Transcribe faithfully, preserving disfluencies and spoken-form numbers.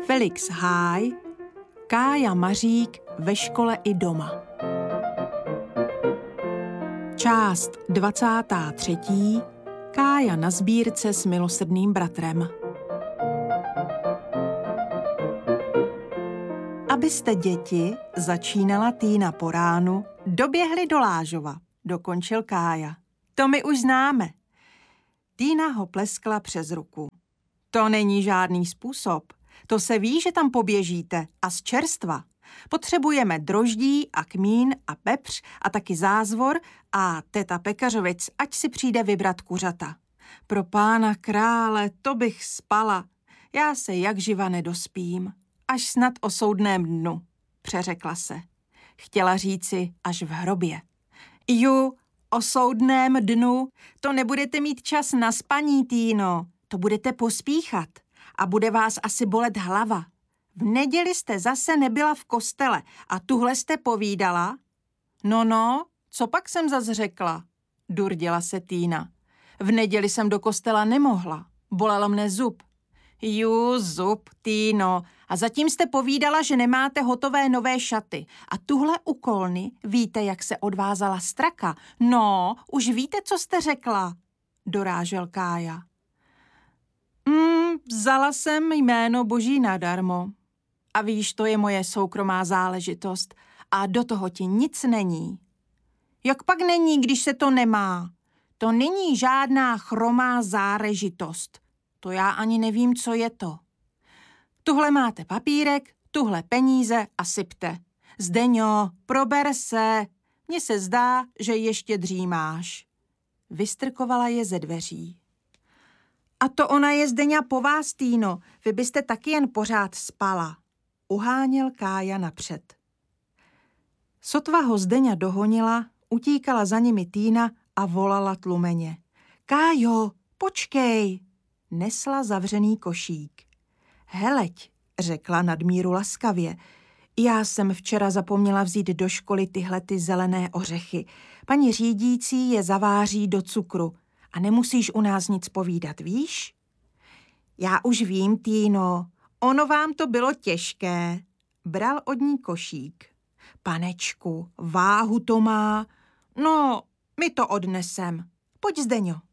Felix Háj, Kája Mařík ve škole i doma. Část dvacátá třetí. Kája na sbírce s milosrdným bratrem. Abyste děti, začínala Týna po ránu, doběhli do Lážova, dokončil Kája. To my už známe. Týna ho pleskla přes ruku. To není žádný způsob. To se ví, že tam poběžíte a z čerstva. Potřebujeme droždí a kmín a pepř a taky zázvor a teta Pekařovic, ať si přijde vybrat kuřata. Pro pána krále, to bych spala. Já se jak živa nedospím. Až snad o soudném dnu, přeřekla se. Chtěla říci až v hrobě. Ju, o soudném dnu, to nebudete mít čas na spaní, Týno. To budete pospíchat a bude vás asi bolet hlava. V neděli jste zase nebyla v kostele a tuhle jste povídala? No, no, co pak jsem zas řekla? Durdila se Týna. V neděli jsem do kostela nemohla. Bolel mne zub. Ju, zub, Týno. A zatím jste povídala, že nemáte hotové nové šaty. A tuhle úkolny, víte, jak se odvázala straka? No, už víte, co jste řekla? Dorážel Kája. Mm, vzala jsem jméno Boží nadarmo. A víš, to je moje soukromá záležitost. A do toho ti nic není. Jak pak není, když se to nemá? To není žádná chromá záležitost. To já ani nevím, co je to. Tuhle máte papírek, tuhle peníze a sypte. Zdeňo, prober se. Mně se zdá, že ještě dřímáš. Vystrkovala je ze dveří. A to ona je, Zdeňa, po vás, Týno. Vy byste taky jen pořád spala. Uháněl Kája napřed. Sotva ho Zdeňa dohonila, utíkala za nimi Týna a volala tlumeně. Kájo, počkej! Nesla zavřený košík. Heleď, řekla nadmíru laskavě, já jsem včera zapomněla vzít do školy tyhle ty zelené ořechy. Paní řídící je zaváří do cukru a nemusíš u nás nic povídat, víš? Já už vím, Týno, ono vám to bylo těžké. Bral od ní košík. Panečku, váhu to má. No, my to odnesem. Pojď, Zdeňo.